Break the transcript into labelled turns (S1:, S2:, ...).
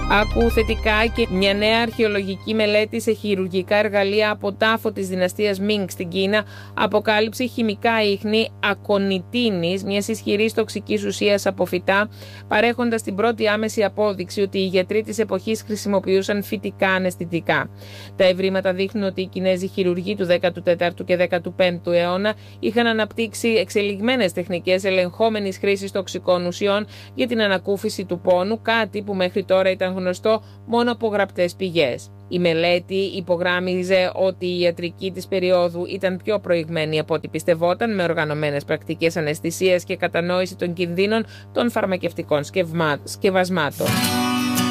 S1: Άκου θετικά και μια νέα αρχαιολογική μελέτη σε χειρουργικά εργαλεία από τάφο της δυναστείας Μινγκ στην Κίνα αποκάλυψε χημικά ίχνη ακονιτίνης, μιας ισχυρής τοξικής ουσίας από φυτά, παρέχοντας την πρώτη άμεση απόδειξη ότι οι γιατροί της εποχής χρησιμοποιούσαν φυτικά αναισθητικά. Τα ευρήματα δείχνουν ότι οι Κινέζοι χειρουργοί του 14ου και 15ου αιώνα είχαν αναπτύξει εξελιγμένες τεχνικές ελεγχόμενης χρήσης τοξικών ουσιών για την ανακούφιση του πόνου, κάτι που μέχρι τώρα ήταν γνωστό μόνο από γραπτές πηγές. Η μελέτη υπογράμμιζε ότι η ιατρική της περίοδου ήταν πιο προηγμένη από ό,τι πιστευόταν, με οργανωμένες πρακτικές αναισθησίας και κατανόηση των κινδύνων των φαρμακευτικών σκευασμάτων.